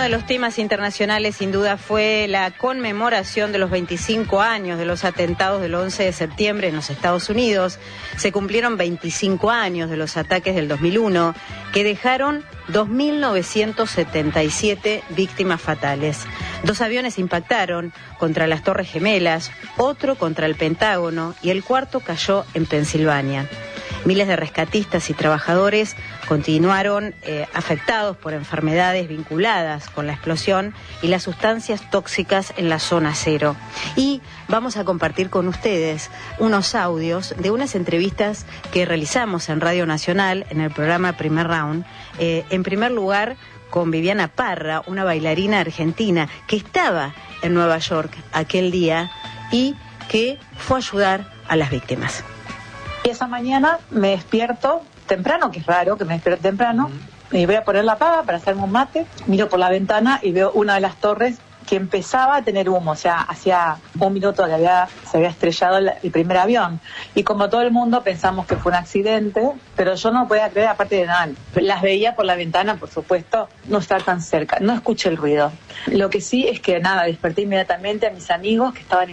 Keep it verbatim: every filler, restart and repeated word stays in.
de los temas internacionales sin duda fue la conmemoración de los veinticinco años de los atentados del once de septiembre en los Estados Unidos. Se cumplieron veinticinco años de los ataques del dos mil uno, que dejaron dos mil novecientas setenta y siete víctimas fatales. Dos aviones impactaron contra las Torres Gemelas, otro contra el Pentágono y el cuarto cayó en Pensilvania. Miles de rescatistas y trabajadores continuaron eh, afectados por enfermedades vinculadas con la explosión y las sustancias tóxicas en la zona cero. Y vamos a compartir con ustedes unos audios de unas entrevistas que realizamos en Radio Nacional en el programa Primer Round. Eh, en primer lugar, con Viviana Parra, una bailarina argentina que estaba en Nueva York aquel día y que fue a ayudar a las víctimas. Y esa mañana me despierto temprano, que es raro que me despierte temprano, y voy a poner la pava para hacerme un mate, miro por la ventana y veo una de las torres que empezaba a tener humo, o sea, hacía un minuto que había, se había estrellado el, el primer avión. Y como todo el mundo pensamos que fue un accidente, pero yo no podía creer, aparte de nada, las veía por la ventana, por supuesto, no estar tan cerca, no escuché el ruido. Lo que sí es que nada, desperté inmediatamente a mis amigos que estaban